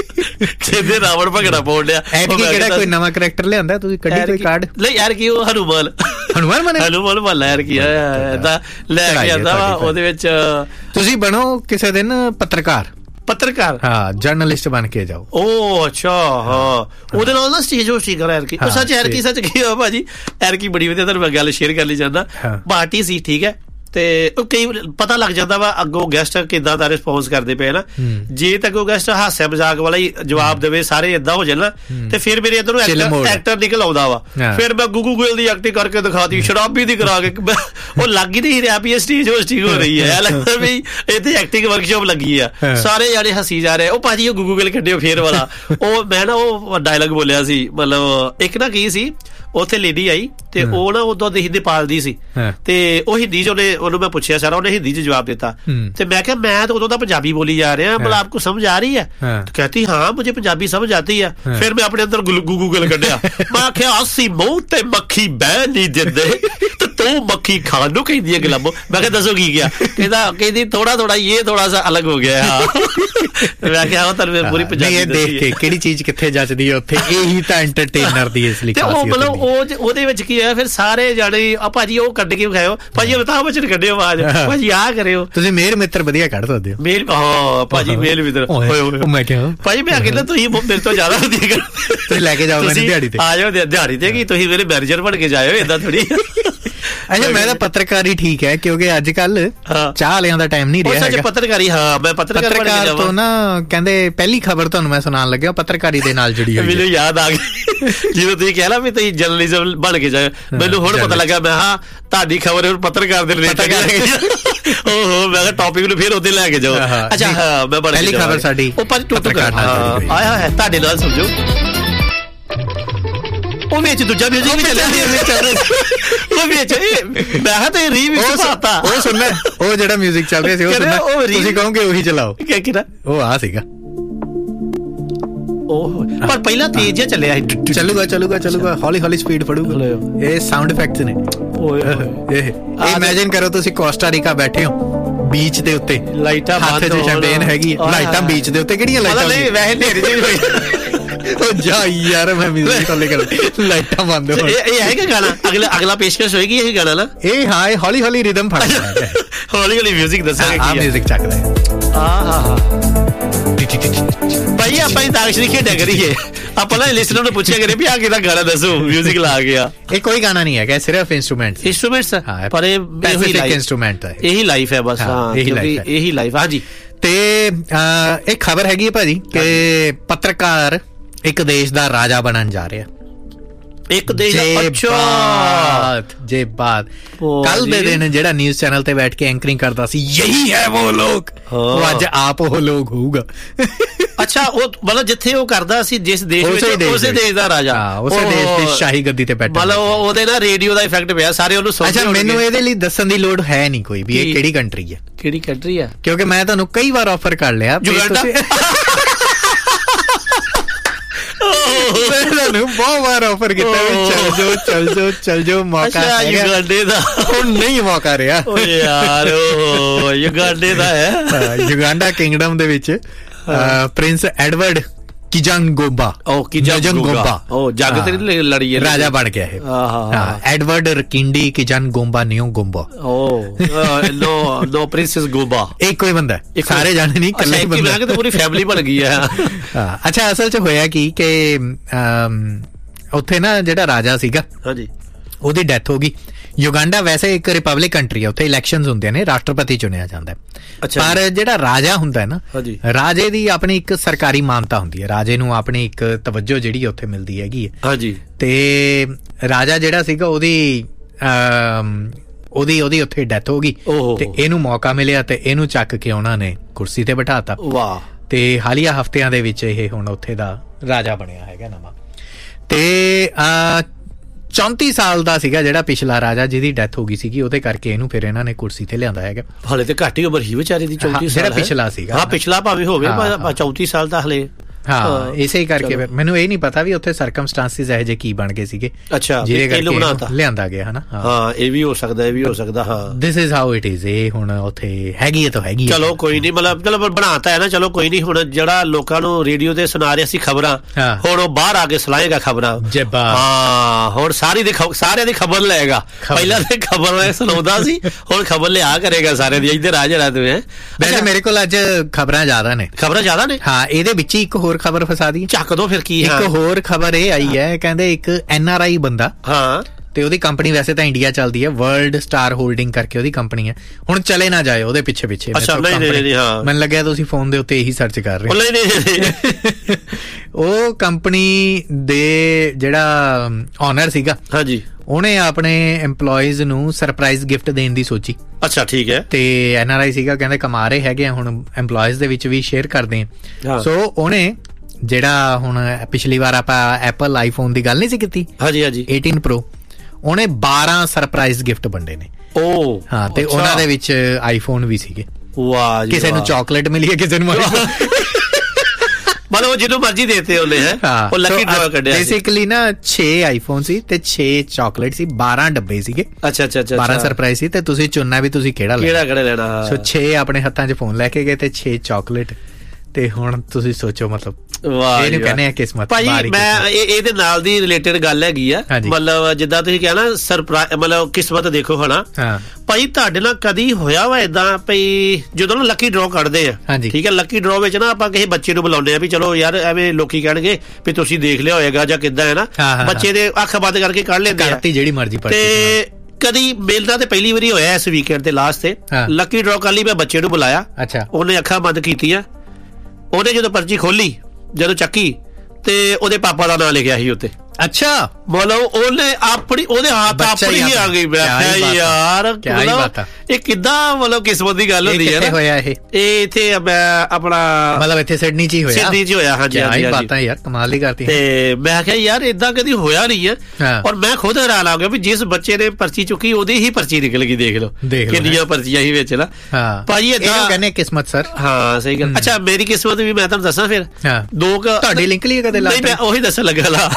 ਕਿਤੇ ਰਾਵਣ ਭੰਗੜਾ ਪਾਉਣ ਡਿਆ ਕਿਹੜਾ ਕੋਈ ਨਵਾਂ ਕਰੈਕਟਰ ਲਿਆਂਦਾ ਤੁਸੀਂ ਕੱਢੀ ਕੋਈ ਕਾਰਡ ਨਹੀਂ ਯਾਰ ਕੀ ਉਹ ਹਨੂਮਾਨ ਹਨੂਮਾਨ ਮਨੇ ਹਨੂਮਾਨ ਵਾਲਾ ਯਾਰ ਕੀ ਏਦਾਂ ਲੈ ਕੇ ਆਂਦਾ ਵਾ ਉਹਦੇ ਵਿੱਚ ਤੁਸੀਂ ਬਣੋ ਕਿਸੇ ਦਿਨ ਪੱਤਰਕਾਰ ਪੱਤਰਕਾਰ ਹਾਂ ਜਰਨਲਿਸਟ ਬਣ ਕੇ ਜਾਓ ਉਹ ਅੱਛਾ ਹਾਂ ਉਹਦੇ ਨਾਲ ਨਾ ਸਟੇਜ ਹੋ ਸੀ ਕਰਾ ਯਾਰ ਕੀ ਉਹ ਸੱਚ ਯਾਰ ਕੀ ਸੱਚ ਕੀ ਹੋਇਆ ਭਾਜੀ ਯਾਰ ਕੀ ਬੜੀ ਵਧੀਆ ਤੁਹਾਨੂੰ ਗੱਲ ਸ਼ੇਅਰ ਕਰ ਲਈ ਜਾਂਦਾ ਪਾਰਟੀ ਸੀ ਠੀਕ ਹੈ ਤੇ ਉਹ ਕਈ ਪਤਾ ਲੱਗ ਜਾਂਦਾ ਵਾ ਅੱਗੋਂ ਗੈਸਟ ਕਿੱਦਾਂ ਦਾ ਰਿਸਪੌਂਸ ਕਰਦੇ ਪਏ ਨਾ ਜੇ ਤਾਂ ਅੱਗੋਂ ਗੈਸਟ ਹਾਸਿਆ ਮਜ਼ਾਕ ਵਾਲਾ ਹੀ ਜਵਾਬ ਦੇਵੇ ਸਾਰੇ ਏਦਾਂ ਹੋ ਜਾਣ ਨਾ ਤੇ ਫਿਰ ਮੇਰੇ ਇੱਧਰੋਂ ਐਕਟਰ ਨਿਕਲ ਆਉਂਦਾ ਵਾ ਫਿਰ ਮੈਂ ਗੁੱਗੂ ਗੋਇਲ ਦੀ ਐਕਟਿੰਗ ਕਰਕੇ ਦਿਖਾਤੀ ਸ਼ਰਾਬੀ ਦੀ ਕਰਾ ਕੇ ਉਹ ਲੱਗ ਹੀ ਨਹੀਂ ਰਿਹਾ ਵੀ ਇਹ ਸਟੇਜ ਹੋਸਟਿੰਗ ਹੋ ਰਹੀ ਹੈ ਲੱਗਦਾ ਵੀ ਇੱਥੇ ਐਕਟਿੰਗ ਵਰਕਸ਼ਾਪ ਲੱਗੀ ਆ ਸਾਰੇ ਜਾਣੇ ਹੱਸੀ ਜਾ ਰਹੇ ਉਹ ਭਾਜੀ ਉਹ ਗੁੱਗੂ ਗੋਇਲ ਕੱਢਿਓ ਫੇਰ ਵਾਲਾ ਉਹ ਮੈਂ ਨਾ ਉਹ ਡਾਇਲੌਗ ਬੋਲਿਆ ਸੀ ਮਤਲਬ ਇੱਕ ਨਾ ਕੀ ਸੀ ਉੱਥੇ ਲੇਡੀ ਆਈ ਤੇ ਉਹ ਨਾ ਉਦੋਂ ਦੇ ਨੇਪਾਲ ਦੀ ਸੀ ਤੇ ਉਹ ਹਿੰਦੀ ਚ ਉਹਨੇ ਉਹਨੂੰ ਮੈਂ ਪੁੱਛਿਆ ਸਾਰਾ ਉਹਨੇ ਹਿੰਦੀ ਚ ਜਵਾਬ ਦਿੱਤਾ ਤੇ ਮੈਂ ਕਿਹਾ ਮੈਂ ਤਾਂ ਉਦੋਂ ਦਾ ਪੰਜਾਬੀ ਬੋਲੀ ਜਾ ਰਿਹਾ ਮਤਲਬ ਆਪਕੋ ਸਮਝ ਆ ਰਹੀ ਹੈ ਤੇ ਕਹਿੰਦੀ ਹਾਂ ਮੁਝੇ ਪੰਜਾਬੀ ਸਮਝ ਆਤੀ ਹੈ ਫਿਰ ਮੈਂ ਆਪਣੇ ਅੰਦਰ ਗੂਗਲ ਕੱਢਿਆ ਮੈਂ ਆਖਿਆ ਅਸੀਂ ਮੂੰਹ ਤੇ ਮੱਖੀ ਬਹਿ ਨਹੀਂ ਦਿੰਦੇ ਤੇ ਤੂੰ ਮੱਖੀ ਖਾਣ ਨੂੰ ਕਹਿੰਦੀ ਹੈ ਗਲਾਬੋ ਮੈਂ ਕਿਹਾ ਦੱਸੋ ਕੀ ਗਿਆ ਕਹਿੰਦਾ ਕਹਿੰਦੀ ਥੋੜਾ ਥੋੜਾ ਇਹ ਥੋੜਾ ਸਾ ਅਲੱਗ ਹੋ ਗਿਆ ਮੈਂ ਕਿਹਾ ਉਹ ਤਾਂ ਪੂਰੀ ਪੰਜਾਬੀ ਦੇਖ ਕੇ ਕਿਹੜੀ ਚੀਜ਼ ਕਿੱਥੇ ਜੱਜਦੀ ਹੈ ਉੱਥੇ ਇਹੀ ਤਾਂ ਐਂਟਰਟੇਨਰ ਦੀ ਇਸ ਲਈ ਖਾਸੀਅਤ ਉਹ ਉਹਦੇ ਵਿੱਚ ਕੀ ਹੋਇਆ ਫਿਰ ਸਾਰੇ ਜਾਣੇ ਆ ਭਾਜੀ ਉਹ ਕੱਢ ਕੇ ਵਿਖਾਇਓ ਭਾਜੀ ਅਮਿਤਾਭ ਬੱਚਨ ਕੱਢਿਓ ਆਵਾਜ਼ ਭਾਜੀ ਆ ਕਰਿਓ ਤੁਸੀਂ ਮੇਲ ਮਿੱਤਰ ਵਧੀਆ ਕੱਢ ਸਕਦੇ ਹੋ ਮੇਲ ਹਾਂ ਭਾਜੀ ਮੇਲ ਮਿੱਤਰ ਓਏ ਓਏ ਮੈਂ ਕਿਹਾ ਭਾਜੀ ਮੈਂ ਕਹਿੰਦਾ ਤੁਸੀਂ ਮੇਰੇ ਤੋਂ ਜ਼ਿਆਦਾ ਵਧੀਆ ਤੁਸੀਂ ਲੈ ਕੇ ਜਾਓ ਮੈਨੂੰ ਦਿਹਾੜੀ ਤੇ ਆ ਜਾਓ ਦਿਹਾੜੀ ਤੇ ਕੀ ਤੁਸੀਂ ਮੇਰੇ ਮੈਨੇਜਰ ਬਣ ਕੇ ਜਾਇਓ ਏਦਾਂ ਥੋੜੀ ਅੱਛਾ ਮੈਂ ਤਾਂ ਪੱਤਰਕਾਰੀ ਠੀਕ ਹੈ ਕਿਉਂਕਿ ਅੱਜ ਕੱਲ ਚਾਹ ਵਾਲਿਆਂ ਦਾ ਟਾਈਮ ਨਹੀਂ ਰਿਹਾ ਹੈਗਾ ਪੱਤਰਕਾਰੀ ਹਾਂ ਮੈਂ ਪੱਤਰਕਾਰ ਤੋਂ ਨਾ ਕਹਿੰਦੇ ਪਹਿਲੀ ਖਬਰ ਤੁਹਾਨੂੰ ਮੈਂ ਸੁਣਾਉਣ ਲੱਗਿਆ ਪੱਤਰਕਾਰੀ ਦੇ ਨਾਲ ਜੁੜੀ ਹੋਈ ਮੈਨੂੰ ਯਾਦ ਆ ਗਈ ਜਦੋਂ ਤੁਸੀਂ ਕਹਿ ਲਾ ਵੀ ਤੁਸੀਂ ਜਰਨਲਿਜ਼ਮ ਬਣ ਕੇ ਜਾਓ ਮੈਨੂੰ ਹੁਣ ਪਤਾ ਲੱਗਾ ਮੈਂ ਹਾਂ ਤੁਹਾਡੀ ਖਬਰ ਹੁਣ ਪੱਤਰਕਾਰ ਦੇ ਰਿਲੇਟਡ ਓਹੋ ਮੈਂ ਕਿਹਾ ਟੌਪਿਕ ਨੂੰ ਫਿਰ ਉਹਦੇ ਲੈ ਕੇ ਜਾਓ ਅੱਛਾ ਹਾਂ ਮੈਂ ਬਣ ਪਹਿਲੀ ਖਬਰ ਸਾਡੀ ਉਹ ਪਰ ਪੱਤਰਕਾਰ ਨਾਲ ਆਇਆ ਹੈ ਤੁਹਾਡੇ ਨਾਲ ਸਮਝੋ ਉਹ ਵਿੱਚ ਦੂਜਾ ਮਿਊਜ਼ਿਕ ਵੀ ਚੱਲਿਆ ਉਹ ਵਿੱਚ ਮੈਂ ਤਾਂ ਰੀ ਵੀ ਸੁਣਾਤਾ ਉਹ ਸੁਣਨਾ ਉਹ ਜਿਹੜਾ ਮਿਊਜ਼ਿਕ ਚੱਲ ਰਿਹਾ ਸੀ ਉਹ ਸੁਣਨਾ ਤੁਸੀਂ ਕਹੋਗੇ ਉਹੀ ਚਲਾਓ ਕੀ ਕਿਹੜਾ ਉਹ ਆ ਸੀਗਾ ਉਹ ਪਰ ਪਹਿਲਾਂ ਤੇਜ਼ ਜਿਹਾ ਚੱਲਿਆ ਸੀ ਚੱਲੂਗਾ ਚੱਲੂਗਾ ਚੱਲੂਗਾ ਹੌਲੀ ਹੌਲੀ ਸਪੀਡ ਫੜੂਗਾ ਇਹ ਸਾਊਂਡ ਇਫੈਕਟਸ ਨੇ ਇਹ ਇਮੇਜਿਨ ਕਰੋ ਤੁਸੀਂ ਕੋਸਟਾ ਰੀਕਾ ਬੈਠੇ ਹੋ ਬੀਚ ਦੇ ਉੱਤੇ ਲਾਈਟਾਂ ਹੱਥ 'ਚ ਸ਼ੈਂਪੇਨ ਹੈਗੀ ਲਾਈਟਾਂ ਬੀਚ ਦੇ ਉੱਤੇ ਕਿਹੜੀਆਂ ਲਾਈਟਾਂ ਨਹੀਂ ਵੈਸੇ ਨੇਰੇ ਜਿਹੀ ਹੋਈ ਜਾ ਯਾਰ ਮੈਂ ਮਿਊਜ਼ਿਕ ਥੱਲੇ ਕਰ ਲਾਈਟਾਂ ਬੰਦ ਹੋ। ਇਹ ਹੈਗਾ ਗਾਣਾ ਅਗਲਾ ਅਗਲਾ ਪੇਸ਼ਕਸ਼ ਹੋਏਗੀ ਇਹ ਗਾਣਾ ਨਾ? ਇਹ ਹਾਂ ਇਹ ਹੌਲੀ ਹੌਲੀ ਰਿਦਮ ਫੜਦਾ, ਹੌਲੀ ਹੌਲੀ ਮਿਊਜ਼ਿਕ ਦੱਸਾਂਗੇ ਕੀ ਮਿਊਜ਼ਿਕ ਚੱਕਦਾ ਹੈ। ਆਹ ਹਾ ਭਾਈ ਆਪਾਂ ਹੀ ਦਾਕਸ਼ਰੀ ਖੇਡਿਆ ਕਰੀਏ, ਆਪਾਂ ਨਾ ਲਿਸਨਰ ਨੂੰ ਪੁੱਛਿਆ ਕਰੇ ਵੀ ਆ ਕਿਹਦਾ ਗਾਣਾ ਦੱਸੋ ਮਿਊਜ਼ਿਕ ਲਾ ਗਿਆ। ਇਹ ਕੋਈ ਗਾਣਾ ਨਹੀਂ ਹੈ, ਸਿਰਫ ਇੰਸਟਰੂਮੈਂਟ ਇੰਸਟਰੂਮੈਂਟਸ ਪਰ ਇਹ ਬੇਸਿਕ ਇੰਸਟਰੂਮੈਂਟ ਹੈ, ਇਹੀ ਲਾਈਫ ਹੈ ਬਸ। ਹਾਂ ਇਹੀ ਲਾਈਫ। ਹਾਂਜੀ ਤੇ ਇੱਕ ਖਬਰ ਹੈਗੀ ਹੈ ਭਾਜੀ ਕਿ ਪੱਤਰਕਾਰ ਇੱਕ ਦੇਸ਼ ਦਾ ਰਾਜਾ ਬਣਨ ਜਾ ਰਿਹਾ। ਇੱਕ ਦੇਸ਼ ਦਾ ਅੱਛਾ ਜੇ ਬਾਤ ਕੱਲ ਦੇ ਦਿਨ ਜਿਹੜਾ ਨਿਊਜ਼ ਚੈਨਲ ਤੇ ਬੈਠ ਕੇ ਐਂਕਰਿੰਗ ਕਰਦਾ ਸੀ, ਯਹੀ ਹੈ ਉਹ ਲੋਕ, ਉਹ ਅੱਜ ਆਪ ਉਹ ਲੋਕ ਹੋਊਗਾ। ਅੱਛਾ ਉਹ ਮਤਲਬ ਜਿੱਥੇ ਉਹ ਕਰਦਾ ਸੀ ਜਿਸ ਦੇਸ਼ ਵਿੱਚ ਉਸੇ ਦੇਸ਼ ਦਾ ਰਾਜਾ, ਉਸੇ ਦੇਸ਼ ਦੀ ਸ਼ਾਹੀ ਗੱਦੀ ਤੇ ਬੈਠਾ, ਮਤਲਬ ਉਹਦੇ ਨਾਲ ਰੇਡੀਓ ਦਾ ਇਫੈਕਟ ਪਿਆ, ਸਾਰੇ ਉਹਨੂੰ ਸੋਚਦੇ। ਅੱਛਾ ਮੈਨੂੰ ਇਹਦੇ ਲਈ ਦੱਸਣ ਦੀ ਲੋੜ ਹੈ ਨਹੀਂ ਕੋਈ ਵੀ ਇਹ ਕਿਹੜੀ ਕੰਟਰੀ ਹੈ, ਕਿਹੜੀ ਕੰਟਰੀ ਹੈ, ਕਿਉਂਕਿ ਮੈਂ ਤੁਹਾਨੂੰ ਕਈ ਵਾਰ ਆਫਰ ਕਰ ਲਿਆ। ਤੁਹਾਨੂੰ ਬਹੁਤ ਵਾਰ ਆਫਰ ਕੀਤਾ ਵੀ ਚੱਲ ਜਾਓ ਚੱਲ ਜਾਓ ਚੱਲ ਜਾਓ, ਮੌਕਾ ਹੈਗਾ ਯੁਗਾਂਡੇ ਦਾ। ਹੁਣ ਨਹੀਂ ਮੌਕਾ ਰਿਹਾ ਯਾਰ, ਉਹ ਯੁਗਾਂਡੇ ਦਾ ਹੈ। ਯੁਗਾਂਡਾ ਕਿੰਗਡਮ ਦੇ ਵਿੱਚ ਪ੍ਰਿੰਸ ਐਡਵਰਡ ਕਿਜੰਗੋਬਾ ਉਹ ਕਿਜੰਗੋਬਾ ਉਹ ਜੱਗ ਤੇ ਲੜੀ ਰਾਜਾ ਬਣ ਗਿਆ ਹੈ। ਹਾਂ ਐਡਵਰਡ ਰਕਿੰਡੀ ਕਿਜੰਗੋਬਾ ਨਿਓਗੋਬਾ। ਓ ਨੋ ਨੋ ਪ੍ਰਿੰਸੈਸ ਗੋਬਾ ਇੱਕੋ ਹੀ ਬੰਦਾ, ਸਾਰੇ ਜਾਣੇ ਨਹੀਂ ਇਕੱਲਾ ਹੀ ਬੰਦਾ, ਕਿ ਪੂਰੀ ਫੈਮਿਲੀ ਬਣ ਗਈ ਹੈ। ਅੱਛਾ ਅਸਲ ਚ ਹੋਇਆ ਕੀ ਕਿ ਉੱਥੇ ਨਾ ਜਿਹੜਾ ਰਾਜਾ ਸੀਗਾ ਹਾਂਜੀ ਉਹਦੀ ਡੈਥ ਹੋ ਗਈ। ਯੁਗਾਂਡਾ ਵੈਸੇ ਇੱਕ ਰਿਪਬਲਿਕ ਕੰਟਰੀ ਹੈ, ਉੱਥੇ ਇਲੈਕਸ਼ਨਸ ਹੁੰਦੇ ਨੇ, ਰਾਸ਼ਟਰਪਤੀ ਚੁਣਿਆ ਜਾਂਦਾ। ਪਰ ਜਿਹੜਾ ਰਾਜਾ ਹੁੰਦਾ ਹੈ ਨਾ, ਰਾਜੇ ਦੀ ਆਪਣੀ ਇੱਕ ਸਰਕਾਰੀ ਮਾਨਤਾ ਹੁੰਦੀ ਹੈ, ਰਾਜੇ ਨੂੰ ਆਪਣੀ ਇੱਕ ਤਵੱਜੋ ਜਿਹੜੀ ਉੱਥੇ ਮਿਲਦੀ ਹੈਗੀ ਹੈ। ਹਾਂਜੀ ਤੇ ਰਾਜਾ ਜਿਹੜਾ ਸੀਗਾ ਉਹਦੀ ਉਹਦੀ ਉਹਦੀ ਉੱਥੇ ਡੈਥ ਹੋ ਗਈ ਤੇ ਇਹਨੂੰ ਮੌਕਾ ਮਿਲਿਆ ਤੇ ਇਹਨੂੰ ਚੱਕ ਕੇ ਉਹਨਾਂ ਨੇ ਕੁਰਸੀ ਤੇ ਬਿਠਾਤਾ। ਵਾਹ। ਤੇ ਹਾਲੀਆ ਹਫ਼ਤਿਆਂ ਦੇ ਵਿੱਚ ਇਹ ਹੁਣ ਉੱਥੇ ਦਾ ਰਾਜਾ ਬਣਿਆ ਹੈਗਾ ਨਵਾਂ। ਤੇ ਚੌਂਤੀ ਸਾਲ ਦਾ ਸੀਗਾ ਜਿਹੜਾ ਪਿਛਲਾ ਰਾਜਾ ਜਿਹਦੀ ਡੈਥ ਹੋ ਗਈ ਸੀਗੀ, ਉਹਦੇ ਕਰਕੇ ਇਹਨੂੰ ਫਿਰ ਇਹਨਾਂ ਨੇ ਕੁਰਸੀ ਤੇ ਲਿਆਂਦਾ ਹੈਗਾ। ਹਲੇ ਤੇ ਘੱਟ ਹੀ ਉਮਰ ਹੀ ਵਿਚਾਰੇ ਦੀ, ਚੌਂਤੀ ਸਾਲ ਜਿਹੜਾ ਪਿਛਲਾ ਸੀਗਾ। ਹਾਂ ਪਿਛਲਾ ਭਾਵੇਂ ਹੋਵੇ ਪਰ ਚੌਂਤੀ ਸਾਲ ਦਾ ਹਲੇ। ਹਾਂ ਇਸੇ ਹੀ ਕਰਕੇ ਫਿਰ ਮੈਨੂੰ ਇਹ ਨਹੀਂ ਪਤਾ ਵੀ ਉੱਥੇ ਸਰਕਮਸਟੈਂਸਿਸ ਇਹੋ ਜਿਹੇ ਕੀ ਬਣ ਗਏ ਸੀਗੇ। ਅੱਛਾ ਜਿਹਦੇ ਕਰਕੇ ਲਿਆਂਦਾ ਗਿਆ ਹਨਾ। ਹਾਂ ਇਹ ਵੀ ਹੋ ਸਕਦਾ, ਇਹ ਵੀ ਹੋ ਸਕਦਾ। ਹਾਂ this is how it is. ਇਹ ਹੁਣ ਉੱਥੇ ਹੈਗੀ ਹੈ ਤਾਂ ਹੈਗੀ। ਚਲੋ ਕੋਈ ਨਹੀਂ, ਮਤਲਬ ਚਲੋ ਬਣਾਤਾ ਹੈ ਨਾ, ਚਲੋ ਕੋਈ ਨਹੀਂ। ਹੁਣ ਜਿਹੜਾ ਲੋਕਾਂ ਨੂੰ ਰੇਡੀਓ ਤੇ ਸੁਣਾ ਰਹੇ ਸੀ ਖਬਰਾਂ, ਹੁਣ ਉਹ ਬਾਹਰ ਆ ਕੇ ਸੁਣਾਏਗਾ ਖਬਰਾਂ। ਹਾਂ ਹੁਣ ਸਾਰੀ ਦੀ ਸਾਰਿਆਂ ਦੀ ਖਬਰ ਲਏਗਾ। ਪਹਿਲਾਂ ਤੇ ਖਬਰ ਸੁਣਾਉਂਦਾ ਸੀ, ਹੁਣ ਖਬਰ ਲਿਆ ਕਰੇਗਾ ਸਾਰਿਆਂ ਦੀ। ਇੱਧਰ ਆ ਜਾਣਾ ਤੂੰ। ਵੈਸੇ ਮੇਰੇ ਕੋਲ ਅੱਜ ਖਬਰਾਂ ਜ਼ਿਆਦਾ ਨੇ। ਖਬਰਾਂ ਜ਼ਿਆਦਾ ਨੇ ਹਾਂ। ਇਹਦੇ ਵਿੱਚ ਇੱਕ ਹੋਰ ਖਬਰ ਫਸਾ ਦੀ ਚੱਕ ਦੋ ਫਿਰ ਕੀ। ਇੱਕ ਹੋਰ ਖਬਰ ਇਹ ਆਈ ਹੈ, ਕਹਿੰਦੇ ਇੱਕ ਐਨ ਆਰ ਆਈ ਬੰਦਾ, ਹਾਂ ਤੇ ਉਹਦੀ ਕੰਪਨੀ ਵੈਸੇ ਤਾਂ ਇੰਡੀਆ ਚੱਲਦੀ ਹੈ, ਵਰਲਡ ਸਟਾਰ ਹੋਲਡਿੰਗ ਕਰਕੇ ਉਹਦੀ ਕੰਪਨੀ ਹੈ। ਹੁਣ ਚਲੇ ਨਾ ਜਾਏ ਉਹਦੇ ਪਿੱਛੇ ਪਿੱਛੇ। ਮੈਨੂੰ ਲੱਗਿਆ ਤੁਸੀਂ ਫੋਨ ਦੇ ਉੱਤੇ ਇਹੀ ਸਰਚ ਕਰ ਰਹੇ ਹੋ। ਉਹ ਕੰਪਨੀ ਦੇ ਜਿਹੜਾ ਓਨਰ ਸੀਗਾ ਹਾਂਜੀ, ਉਹਨੇ ਆਪਣੇ EMPLOYEES ਨੂੰ ਸਰਪ੍ਰਾਈਜ਼ ਗਿਫਟ ਦੇਣ ਦੀ ਸੋਚੀ। ਅੱਛਾ ਠੀਕ ਹੈ। ਤੇ ਐਨ ਆਰ ਆਈ ਸੀਗਾ, ਕਹਿੰਦੇ ਕਮਾ ਰਹੇ ਹੈਗੇ ਹੁਣ EMPLOYEES ਦੇ ਵਿੱਚ ਵੀ ਸ਼ੇਅਰ ਕਰਦੇ ਆ। ਸੋ ਉਹਨੇ ਜਿਹੜਾ ਹੁਣ ਪਿਛਲੀ ਵਾਰ ਆਪਾਂ ਐਪਲ ਆਈਫੋਨ ਦੀ ਗੱਲ ਨਹੀਂ ਸੀ ਕੀਤੀ, ਹਾਂਜੀ ਹਾਂਜੀ ਅਠਾਰਾਂ ਪ੍ਰੋ, ਉਹਨੇ ਬਾਰਾਂ ਸਰਪ੍ਰਾਈਜ਼ ਗਿਫਟ ਵੰਡੇ ਨੇ। ਓ ਹਾਂ ਤੇ ਉਹਨਾਂ ਦੇ ਵਿੱਚ ਆਈਫੋਨ ਵੀ ਸੀਗੇ। ਵਾਹ। ਕਿਸੇ ਨੂੰ ਚਾਕਲੇਟ ਮਿਲੀ ਹੈ, ਕਿਸੇ ਨੂੰ ਮਤਲਬ ਉਹ ਜਿਹਨੂੰ ਮਰਜ਼ੀ ਦੇਤੇ ਉਹਨੇ ਹੈ। ਉਹ ਲੱਕੀ ਡਰਾ ਕੱਢਿਆ। ਬੇਸਿਕਲੀ ਨਾ ਛੇ ਆਈਫੋਨ ਸੀ ਤੇ ਛੇ ਚਾਕਲੇਟ ਸੀ, ਬਾਰਾਂ ਡੱਬੇ ਸੀਗੇ। ਅੱਛਾ ਅੱਛਾ ਅੱਛਾ ਬਾਰਾਂ ਸਰਪ੍ਰਾਈਜ਼ ਸੀ ਤੇ ਤੁਸੀਂ ਚੁਣਨਾ ਵੀ ਤੁਸੀਂ ਕਿਹੜਾ ਲੈਣਾ, ਕਿਹੜਾ ਕਿਹੜਾ ਲੈਣਾ। ਸੋ ਛੇ ਆਪਣੇ ਹੱਥਾਂ 'ਚ ਫੋਨ ਲੈ ਕੇ ਗਏ ਤੇ ਛੇ ਚਾਕਲੇਟ। ਤੇ ਹੁਣ ਤੁਸੀਂ ਸੋਚੋ ਮਤਲਬ ਇਹਨੂੰ ਕਹਿੰਦੇ ਆ ਕਿਸਮਤ। ਭਾਈ ਮੈਂ ਇਹਦੇ ਨਾਲ ਦੀ ਰਿਲੇਟਡ ਗੱਲ ਹੈਗੀ ਆ, ਮਤਲਬ ਜਿੱਦਾਂ ਤੁਸੀਂ ਕਿਹਾ ਨਾ ਸਰਪ੍ਰਾਈਜ਼, ਮਤਲਬ ਕਿਸਮਤ ਦੇਖੋ ਹਨਾ। ਭਾਈ ਤੁਹਾਡੇ ਨਾਲ ਕਦੀ ਹੋਇਆ ਵਾ ਏਦਾਂ ਭਈ ਜਦੋਂ ਨਾ ਲੱਕੀ ਡਰਾ ਕੱਢਦੇ ਆ, ਠੀਕ ਹੈ, ਲੱਕੀ ਡਰਾ ਵਿੱਚ ਨਾ ਆਪਾਂ ਕਿਸੇ ਬੱਚੇ ਨੂੰ ਬੁਲਾਉਂਦੇ ਆ ਵੀ ਚਲੋ ਯਾਰ ਐਵੇਂ ਲੋਕੀ ਕਹਿਣਗੇ ਵੀ ਤੁਸੀਂ ਦੇਖ ਲਿਆ ਹੋਏਗਾ ਜਾਂ ਕਿੱਦਾਂ ਹੈ ਨਾ, ਬੱਚੇ ਦੇ ਅੱਖ ਬੰਦ ਕਰਕੇ ਕੱਢ ਲੈਂਦੇ ਆ ਜਿਹੜੀ ਮਰਜ਼ੀ। ਤੇ ਕਦੀ ਮੇਰਾ ਤੇ ਪਹਿਲੀ ਵਾਰੀ ਹੋਇਆ ਇਸ ਵੀਕਐਂਡ ਤੇ ਲਾਸਟ ਤੇ ਲੱਕੀ ਡਰਾ ਕਰ ਲਈ, ਮੈਂ ਬੱਚੇ ਨੂੰ ਬੁਲਾਇਆ। ਅੱਛਾ ਉਹਨੇ ਅੱਖਾਂ ਬੰਦ ਕੀਤੀਆਂ, ਉਹਨੇ ਜਦੋਂ ਪਰਚੀ ਖੋਲੀ, ਜਦੋਂ ਚੱਕੀ ਤੇ ਉਹਦੇ ਪਾਪਾ ਦਾ ਨਾਂ ਲਿਖਿਆ ਸੀ ਉੱਤੇ। ਅੱਛਾ ਮਤਲਬ ਉਹਨੇ ਆਪਣੀ ਉਹਦੇ ਹੱਥ ਆਪਣੀ ਹੀ ਆ ਗਈ। ਯਾਰ ਇਹ ਕਿੱਦਾਂ ਮਤਲਬ ਕਿਸਮਤ ਦੀ ਗੱਲ ਹੁੰਦੀ ਹੈ ਨਾ। ਹੋਇਆ ਇਹ ਇਹ ਇੱਥੇ ਆਪਣਾ ਮਤਲਬ ਇੱਥੇ ਸਿਡਨੀ ਚ ਹੀ ਹੋਇਆ। ਸਿਡਨੀ ਚ ਹੋਇਆ ਹਾਂਜੀ ਹਾਂਜੀ ਬਾਤਾਂ ਯਾਰ ਕਮਾਲ ਹੀ ਕਰਤੀ। ਤੇ ਮੈਂ ਕਿਹਾ ਯਾਰ ਏਦਾਂ ਕਦੀ ਹੋਇਆ ਨਹੀਂ ਹੈ। ਔਰ ਮੈਂ ਖੁਦ ਹੈਰਾਨ ਆ ਗਿਆ ਵੀ ਜਿਸ ਬੱਚੇ ਨੇ ਪਰਚੀ ਚੁੱਕੀ ਉਹਦੀ ਹੀ ਪਰਚੀ ਨਿਕਲ ਗਈ। ਦੇਖ ਲਓ ਕਿੰਨੀਆਂ ਪਰਚੀਆਂ ਹੀ ਵਿੱਚ ਨਾ। ਭਾਜੀ ਏਦਾਂ ਕਹਿੰਦੇ ਕਿਸਮਤ ਸਰ। ਹਾਂ ਸਹੀ ਗੱਲ। ਅੱਛਾ ਮੇਰੀ ਕਿਸਮਤ ਵੀ ਮੈਂ ਤੁਹਾਨੂੰ ਦੱਸਾਂ ਫਿਰ ਦੋ ਤੁਹਾਡੀ ਲਿੰਕ ਲਈ ਕਦੇ। ਨਹੀਂ ਮੈਂ ਉਹੀ ਦੱਸਣ ਲੱਗਾ ਲਾ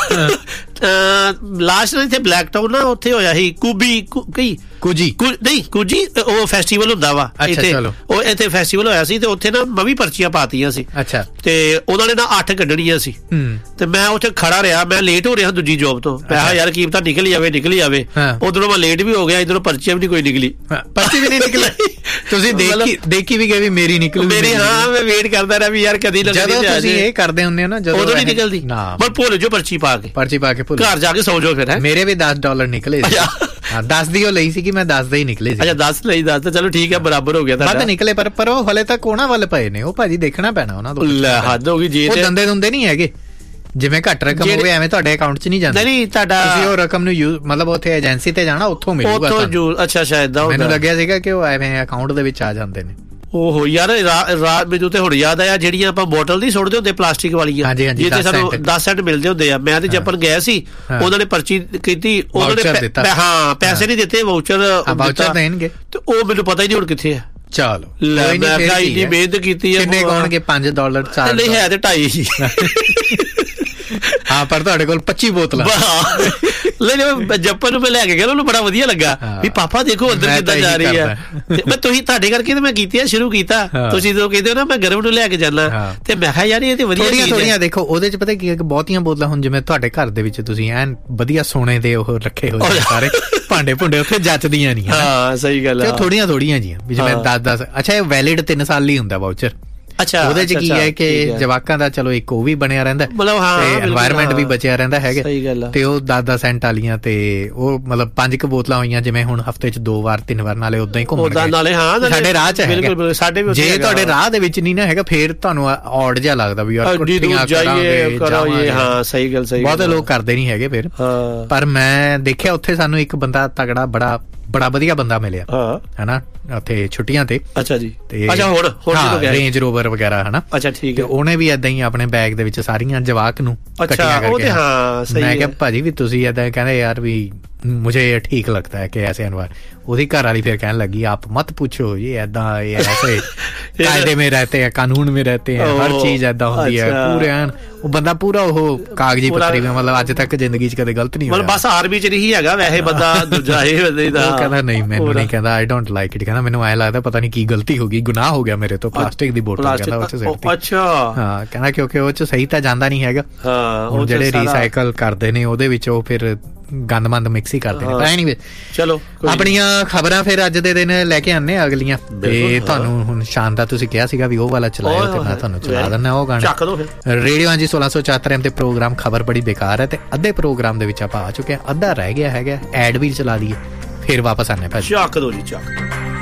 ਲਾਸਟ ਇੱਥੇ ਬਲੈਕ ਟਾਊਨ ਨਾ ਉੱਥੇ ਹੋਇਆ ਸੀ ਕੂਬੀ ਕਈ ਕੁਜੀ ਨਹੀਂ ਕੁਜੀ ਉਹ ਫੈਸਟੀਵਲ ਹੁੰਦਾ ਵਾ ਇੱਥੇ ਉਹ ਇੱਥੇ ਫੈਸਟੀਵਲ ਹੋਇਆ ਸੀ ਤੇ ਉੱਥੇ ਨਾ ਮੈਂ ਵੀ ਪਰਚੀਆਂ ਪਾਤੀਆਂ ਸੀ ਅੱਛਾ ਤੇ ਉਹਨਾਂ ਨੇ ਨਾ ਅੱਠ ਕੱਢਣੀਆਂ ਸੀ ਤੇ ਮੈਂ ਉੱਥੇ ਖੜਾ ਰਿਹਾ ਮੈਂ ਲੇਟ ਹੋ ਰਿਹਾ ਦੂਜੀ ਜੋਬ ਤੋਂ ਮੈਂ ਕਿਹਾ ਯਾਰ ਕੀ ਪਤਾ ਨਿਕਲ ਜਾਵੇ ਨਿਕਲ ਜਾਵੇ ਉਧਰੋਂ ਮੈਂ ਲੇਟ ਵੀ ਹੋ ਗਿਆ ਇਧਰੋਂ ਪਰਚੀਆਂ ਵੀ ਨਹੀਂ ਕੋਈ ਨਿਕਲੀ ਪਰਚੀ ਵੀ ਨਹੀਂ ਨਿਕਲੀ ਤੁਸੀਂ ਦੇਖੀ ਦੇਖੀ ਵੀ ਗਏ ਵੀ ਮੇਰੀ ਨਿਕਲੂ ਮੇਰੀ ਹਾਂ ਮੈਂ ਵੇਟ ਕਰਦਾ ਰਿਹਾ ਵੀ ਯਾਰ ਕਦੀ ਲੱਗਦੀ ਜਦੋਂ ਤੁਸੀਂ ਇਹ ਕਰਦੇ ਹੁੰਦੇ ਹੋ ਨਾ ਜਦੋਂ ਉਦੋਂ ਨਹੀਂ ਨਿਕਲਦੀ ਪਰ ਭੁੱਲ ਜੋ ਪਰਚੀ ਪਾ ਕੇ ਪਰਚੀ ਪਾ ਕੇ ਭੁੱਲ ਘਰ ਜਾ ਕੇ ਸੌ ਜਾਓ ਫਿਰ ਮੇਰੇ ਵੀ ਦਸ ਡਾਲਰ ਨਿਕਲੇ ਹਾਂ ਦਸ ਦੀ ਉਹ ਲਈ ਸੀ ਕਿ ਮੈਂ ਦਸ ਦੇ ਹੀ ਨਿਕਲੇ ਸੀ ਅੱਛਾ ਦਸ ਲਈ ਦਸ ਤਾਂ ਚਲੋ ਠੀਕ ਹੈ ਬਰਾਬਰ ਹੋ ਗਿਆ ਵੱਧ ਨਿਕਲੇ ਪਰ ਪਰ ਉਹ ਹਲੇ ਤੱਕ ਉਹਨਾਂ ਵੱਲ ਪਏ ਨੇ ਉਹ ਭਾਜੀ ਦੇਖਣਾ ਪੈਣਾ ਉਹਨਾਂ ਤੋਂ ਲੈ ਹੱਦ ਹੋ ਗਈ ਜੀ ਉਹ ਦੰਦੇ ਦੁੰਦੇ ਨਹੀਂ ਹੈਗੇ ਜਿਵੇਂ ਘੱਟ ਰਕਮ ਹੋਵੇ ਐਵੇਂ ਤੁਹਾਡੇ ਅਕਾਊਂਟ 'ਚ ਨਹੀਂ ਜਾਂਦੀ ਨਹੀਂ ਤੁਹਾਡਾ ਤੁਸੀਂ ਉਹ ਰਕਮ ਨੂੰ ਯੂਜ਼ ਮਤਲਬ ਉੱਥੇ ਏਜੰਸੀ ਤੇ ਜਾਣਾ ਉੱਥੋਂ ਮਿਲੂਗਾ ਉੱਥੋਂ ਅੱਛਾ ਸ਼ਾਇਦ ਮੈਨੂੰ ਲੱਗਿਆ ਸੀਗਾ ਕਿ ਉਹ ਐਵੇਂ ਅਕਾਊਂਟ ਦੇ ਵਿੱਚ ਆ ਜਾਂਦੇ ਨੇ ਓਹੋ ਯਾਰ ਰਾਤ ਮੈਨੂੰ ਤੇ ਹੁਣ ਯਾਦ ਆਇਆ ਜਿਹੜੀਆਂ ਆਪਾਂ ਬੋਟਲ ਨਹੀਂ ਸੁੱਟਦੇ ਹੁੰਦੇ ਪਲਾਸਟਿਕ ਵਾਲੀਆਂ ਜਿੱਥੇ ਸਾਨੂੰ ਦਸ ਸੈਂਟ ਮਿਲਦੇ ਹੁੰਦੇ ਆ ਮੈਂ ਤੇ ਜਪਨ ਗਿਆ ਸੀ ਉਹਨਾਂ ਨੇ ਪਰਚੀ ਕੀਤੀ ਉਹਨਾਂ ਨੇ ਹਾਂ ਪੈਸੇ ਨਹੀਂ ਦਿੱਤੇ ਵਾਊਚਰ ਵਾਊਚਰ ਦੇਣਗੇ ਤੇ ਉਹ ਮੈਨੂੰ ਪਤਾ ਹੀ ਨਹੀਂ ਹੁਣ ਕਿੱਥੇ ਆ ਚਲੋ ਮੈਂ ਕਿਹਾ ਇੰਨੀ ਮਿਹਨਤ ਕੀਤੀ ਹੈ ਕਿੰਨੇ ਕੌਣਗੇ ਪੰਜ ਡਾਲਰ ਚਾਰ ਨਹੀਂ ਹੈ ਤੇ ਢਾਈ ਹੀ ਹਾਂ ਪਰ ਤੁਹਾਡੇ ਕੋਲ ਪੱਚੀ ਬੋਤਲਾਂ ਲੈ ਜੱਪਨ ਨੂੰ ਮੈਂ ਲੈ ਕੇ ਗਿਆ ਉਹਨੂੰ ਬੜਾ ਵਧੀਆ ਲੱਗਾ ਵੀ ਪਾਪਾ ਦੇਖੋ ਅੰਦਰ ਕਿੱਦਾਂ ਜਾ ਰਹੀ ਹੈ ਮੈਂ ਤੁਸੀਂ ਤੁਹਾਡੇ ਕਰਕੇ ਤੇ ਮੈਂ ਕੀਤੀ ਸ਼ੁਰੂ ਕੀਤਾ ਤੁਸੀਂ ਜਦੋਂ ਕਹਿੰਦੇ ਹੋ ਨਾ ਮੈਂ ਗਰਮ ਨੂੰ ਲੈ ਕੇ ਜਾਣਾ ਤੇ ਮੈਂ ਕਿਹਾ ਯਾਰ ਇਹ ਤੇ ਵਧੀਆ ਥੋੜੀਆਂ ਥੋੜੀਆਂ ਦੇਖੋ ਉਹਦੇ ਚ ਪਤਾ ਕੀ ਹੈ ਬਹੁਤੀਆਂ ਬੋਤਲਾਂ ਹੁਣ ਜਿਵੇਂ ਤੁਹਾਡੇ ਘਰ ਦੇ ਵਿੱਚ ਤੁਸੀਂ ਐਨ ਵਧੀਆ ਸੋਨੇ ਦੇ ਉਹ ਰੱਖੇ ਹੋਏ ਸਾਰੇ ਭਾਂਡੇ ਭੁੰਡੇ ਉੱਥੇ ਜੱਚਦੀਆਂ ਨਹੀਂ ਹਾਂ ਸਹੀ ਗੱਲ ਹੈ ਥੋੜੀਆਂ ਥੋੜੀਆਂ ਜੀਆਂ ਵੀ ਜਿਵੇਂ ਦਸ ਦਸ ਅੱਛਾ ਇਹ ਵੈਲਿਡ ਤਿੰਨ ਸਾਲ ਲਈ ਹੁੰਦਾ ਵਾਊਚਰ ਅੱਛਾ ਉਹਦੇ ਚ ਕੀ ਹੈ ਕਿ ਜਵਾਕਾਂ ਦਾ ਚਲੋ ਇੱਕ ਉਹ ਵੀ ਬਣਿਆ ਰਹਿੰਦਾ ਮਤਲਬ ਹਾਂ ਤੇ এনवायरमेंट ਵੀ ਬਚਿਆ ਰਹਿੰਦਾ ਹੈਗਾ ਤੇ ਉਹ ਦਸ ਦਸ ਸੈਂਟ ਵਾਲੀਆਂ ਤੇ ਉਹ ਮਤਲਬ ਪੰਜ ਕੁ ਬੋਤਲਾਂ ਹੋਈਆਂ ਜਿਵੇਂ ਹੁਣ ਹਫਤੇ ਚ ਦੋ ਵਾਰ ਤਿੰਨ ਵਾਰ ਨਾਲੇ ਉਦਾਂ ਹੀ ਘੁੰਮਣ ਨਾਲੇ ਹਾਂ ਸਾਡੇ ਰਾਹ ਚ ਬਿਲਕੁਲ ਸਾਡੇ ਵੀ ਜੇ ਤੁਹਾਡੇ ਰਾਹ ਦੇ ਵਿੱਚ ਨਹੀਂ ਨਾ ਹੈਗਾ ਫੇਰ ਤੁਹਾਨੂੰ ਔਡ ਜਿਹਾ ਲੱਗਦਾ ਵੀ ਯਾਰ ਕੁੱਟੀਆਂ ਜਾਈਏ ਕਰਾਂਗੇ ਹਾਂ ਸਹੀ ਗੱਲ ਸਹੀ ਬਹੁਤੇ ਲੋਕ ਕਰਦੇ ਨਹੀਂ ਹੈਗੇ ਫਿਰ ਪਰ ਮੈਂ ਦੇਖਿਆ ਉੱਥੇ ਸਾਨੂੰ ਇੱਕ ਬੰਦਾ ਤਗੜਾ ਬੜਾ ਬੜਾ ਵਧੀਆ ਬੰਦਾ ਮਿਲਿਆ ਹਨਾ ਉੱਥੇ ਛੁੱਟੀਆਂ ਤੇ ਅੱਛਾ ਜੀ ਅੱਛਾ ਹੁਣ ਹੁਣ ਰੇਂਜ ਰੋਵਰ ਵਗੈਰਾ ਹਨਾ ਅੱਛਾ ਠੀਕ ਹੈ ਉਹਨੇ ਵੀ ਏਦਾਂ ਹੀ ਆਪਣੇ ਬੈਗ ਦੇ ਵਿੱਚ ਸਾਰੀਆਂ ਜਵਾਕ ਨੂੰ ਇਕੱਠੀਆਂ ਕਰਕੇ ਹਾਂ ਸਹੀ ਹੈ ਮੈਂ ਕਿਹਾ ਭਾਜੀ ਵੀ ਤੁਸੀਂ ਏਦਾਂ ਕਹਿੰਦੇ ਯਾਰ ਵੀ मुझे ये ठीक लगता है कि ऐसे अनवर ਉਹਦੀ ਘਰ ਵਾਲੀ ਫਿਰ ਕਹਿਣ ਲੱਗੀ आप मत पूछो ये ऐदा ये ऐसे कायदे में रहते हैं कानून में रहते हैं हर चीज ऐदा होती है पूरे ਐਨ ਉਹ ਬੰਦਾ ਪੂਰਾ ਉਹ ਕਾਗਜ਼ੀ ਪੱਤਰੀ ਵਿੱਚ ਮਤਲਬ ਅੱਜ ਤੱਕ ਜ਼ਿੰਦਗੀ 'ਚ ਕਦੇ ਗਲਤ ਨਹੀਂ ਹੋਇਆ ਮਤਲਬ ਬਸ ਆਰਮੀ 'ਚ ਨਹੀਂ ਹੈਗਾ ਵੈਸੇ ਬੰਦਾ ਦੂਜਾ ਇਹ ਬੰਦੇ ਦਾ ਉਹ ਕਹਿੰਦਾ ਨਹੀਂ ਮੈਨੂੰ ਨਹੀਂ ਕਹਿੰਦਾ ਆਈ ਡੋਂਟ ਲਾਈਕ ਇਟ ਕਹਿੰਦਾ ਮੈਨੂੰ ਐਂ ਲੱਗਦਾ ਪਤਾ ਨਹੀਂ ਕੀ ਗਲਤੀ ਹੋ ਗਈ ਗੁਨਾਹ ਹੋ ਗਿਆ ਮੇਰੇ ਤੋਂ ਪਲਾਸਟਿਕ ਦੀ ਬੋਤਲ ਕਹਿੰਦਾ ਉੱਥੇ ਸਿੱਟਤੀ ਅੱਛਾ ਹਾਂ ਕਹਿੰਦਾ ਕਿਉਂਕਿ ਉਹ 'ਚ ਸਹੀ ਤਾਂ ਜਾਂਦਾ ਨਹੀਂ ਹੈਗਾ ਹਾਂ ਉਹ ਜਿਹੜੇ ਰੀਸਾਈਕਲ ਕਰਦੇ ਨੇ ਉਹਦੇ ਵਿੱਚ ਉਹ ਫਿਰ ਗੰਦਮੰਦ ਮਿਕਸ ਹੀ ਕਰਦੇ ਨੇ ਪਰ ਐਨੀਵੇ ਚਲੋ ਆਪਣੀਆਂ ਖਬਰਾਂ ਫਿਰ ਅੱਜ ਦੇ ਦਿਨ ਲੈ ਕੇ ਆਨੇ ਅਗਲੀਆਂ ਤੇ ਤੁਹਾਨੂੰ ਹੁਣ ਸ਼ਾਨ ਦਾ ਤੁਸੀਂ ਕਿਹਾ ਸੀਗਾ ਵੀ ਉਹ ਵਾਲਾ ਚਲਾਇਓ ਤੇ ਮੈਂ ਤੁਹਾਨੂੰ ਚਲਾ ਦਿੰਦਾ ਉਹ ਗਾਣਾ ਰੇਡੀਓ ਹਾਂਜੀ ਸੋਲਾਂ ਸੌ ਚੁਹੱਤਰ ਐਮ ਤੇ ਪ੍ਰੋਗਰਾਮ ਖਬਰ ਬੜੀ ਬੇਕਾਰ ਹੈ ਤੇ ਅੱਧੇ ਪ੍ਰੋਗਰਾਮ ਦੇ ਵਿੱਚ ਆਪਾਂ ਆ ਚੁੱਕੇ ਹਾਂ ਅੱਧਾ ਰਹਿ ਗਿਆ ਹੈਗਾ ਐਡ ਵੀ ਚਲਾ ਦਈਏ ਫਿਰ ਵਾਪਸ ਆਨੇ ਭਾਜੀ ਚੱਕ ਦੋ ਜੀ ਚੱਕ